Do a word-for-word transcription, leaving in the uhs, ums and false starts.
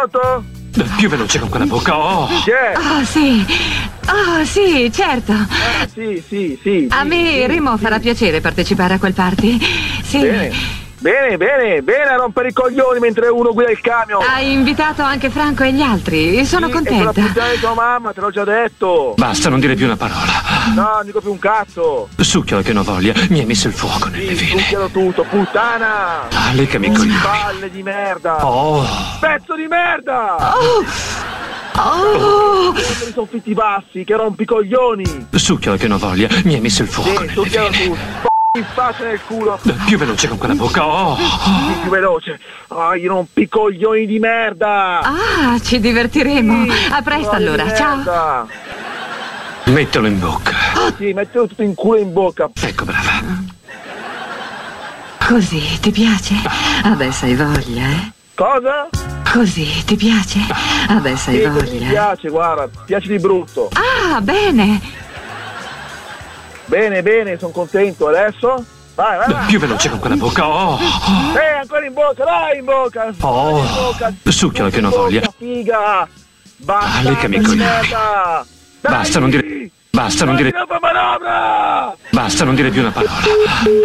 Pronto? Più veloce con quella bocca. Oh, Chi è? Oh, sì. Oh, sì, certo. Ah, sì, sì, sì. A sì, me, sì, Remo, sì. farà piacere partecipare a quel party. Sì. Bene. Bene, bene, bene a rompere i coglioni mentre uno guida il camion. Hai invitato anche Franco e gli altri. Sono Sì, contenta. E sulla puttana di tua mamma, te l'ho già detto. basta, non dire più una parola. No, non dico più un cazzo. Succhialo che non voglia. Mi hai messo il fuoco nelle Sì, vene. succhialo tutto, puttana. Ah, lei che mi coglioni. Palle di merda. Oh, Pezzo di merda. Oh, Mi sono fitti bassi, che rompi i coglioni. succhialo che non voglia. Mi hai messo il fuoco Sì, nelle succhialo vene. tu. In faccia nel culo. Più veloce con quella bocca. Oh, Sì, più veloce. Ah, io rompi i coglioni di merda. ah, ci divertiremo. A presto Coglioni allora, di ciao. merda. mettelo in bocca. Sì, mettilo tutto in culo e in bocca. Ecco, brava. Così, ti piace? Adesso hai voglia, eh? Cosa? Così, ti piace? Adesso hai Sì, così mi voglia. piace, guarda, mi piace di brutto. Ah, bene. Bene, bene, sono contento. Adesso? Vai, vai, vai. Più veloce con quella bocca. Oh, Eh, ancora in bocca, dai, in bocca. Oh, in bocca. succhialo che non In bocca, voglia. Figa. Basta, Ah, lei che mi di coglioni. merda. Dai. Basta, non dire- basta, non dire- Dai, manovra. basta, non dire più una parola.